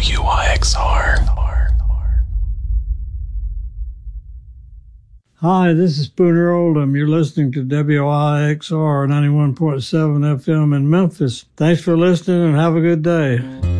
WYXR. Hi, this is Spooner Oldham. You're listening to WYXR 91.7 FM in Memphis. Thanks for listening and have a good day.